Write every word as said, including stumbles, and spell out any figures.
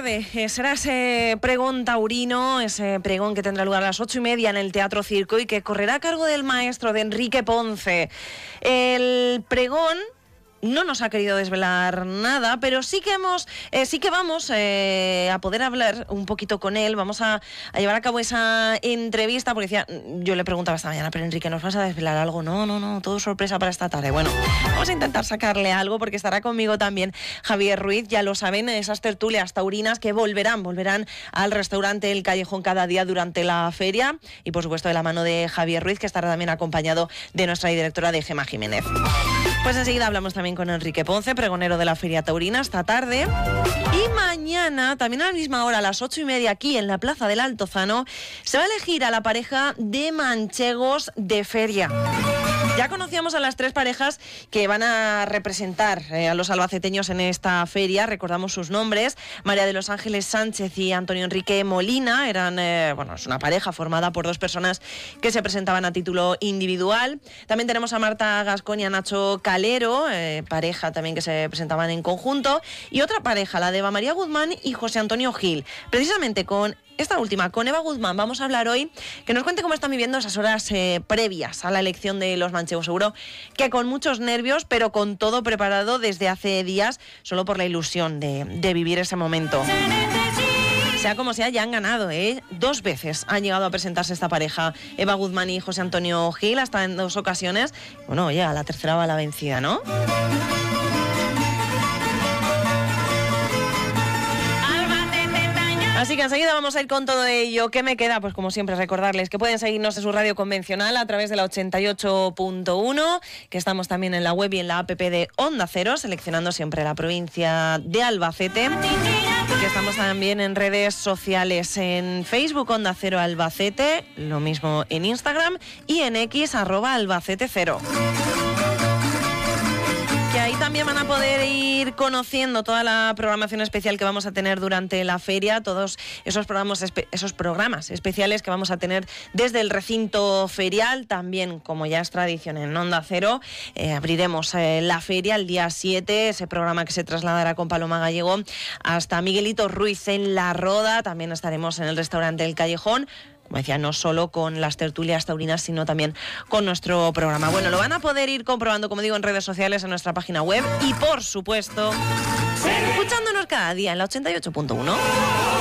tarde eh, será ese pregón taurino, ese pregón que tendrá lugar a las ocho y media en el Teatro Circo y que correrá a cargo del maestro de Enrique Ponce. El pregón no nos ha querido desvelar nada, pero sí que hemos, eh, sí que vamos eh, a poder hablar un poquito con él. Vamos a, a llevar a cabo esa entrevista, porque decía, yo le preguntaba esta mañana, pero Enrique, ¿nos vas a desvelar algo? No, no, no, todo sorpresa para esta tarde. Bueno, vamos a intentar sacarle algo, porque estará conmigo también Javier Ruiz. Ya lo saben, esas tertulias taurinas que volverán, volverán al restaurante El Callejón cada día durante la feria, y por supuesto de la mano de Javier Ruiz, que estará también acompañado de nuestra directora, de Gemma Jiménez. Pues enseguida hablamos también con Enrique Ponce, pregonero de la Feria Taurina, esta tarde. Y mañana, también a la misma hora, a las ocho y media, aquí en la Plaza del Altozano, se va a elegir a la pareja de manchegos de feria. Ya conocíamos a las tres parejas que van a representar eh, a los albaceteños en esta feria. Recordamos sus nombres: María de los Ángeles Sánchez y Antonio Enrique Molina. Eran, eh, bueno, es una pareja formada por dos personas que se presentaban a título individual. También tenemos a Marta Gascón y a Nacho Calero, eh, pareja también que se presentaban en conjunto. Y otra pareja, la de Eva María Guzmán y José Antonio Gil. Precisamente con esta última, con Eva Guzmán, vamos a hablar hoy, que nos cuente cómo están viviendo esas horas eh, previas a la elección de los manchegos. Seguro que con muchos nervios, pero con todo preparado desde hace días, solo por la ilusión de, de vivir ese momento. Sea como sea, ya han ganado, ¿eh? Dos veces han llegado a presentarse esta pareja, Eva Guzmán y José Antonio Gil, hasta en dos ocasiones. Bueno, oye, a la tercera va la vencida, ¿no? Así que enseguida vamos a ir con todo ello. ¿Qué me queda? Pues como siempre, recordarles que pueden seguirnos en su radio convencional a través de la ochenta y ocho punto uno, que estamos también en la web y en la app de Onda Cero, seleccionando siempre la provincia de Albacete. Que estamos también en redes sociales, en Facebook Onda Cero Albacete, lo mismo en Instagram, y en X arroba Albacete Cero. Que ahí también van a poder ir conociendo toda la programación especial que vamos a tener durante la feria, todos esos programas, esos programas especiales que vamos a tener desde el recinto ferial. También, como ya es tradición en Onda Cero, eh, abriremos eh, la feria el día siete, ese programa que se trasladará con Paloma Gallego hasta Miguelito Ruiz en La Roda. También estaremos en el restaurante El Callejón, como decía, no solo con las tertulias taurinas, sino también con nuestro programa. Bueno, lo van a poder ir comprobando, como digo, en redes sociales, en nuestra página web y, por supuesto, escuchándonos cada día en la ochenta y ocho punto uno.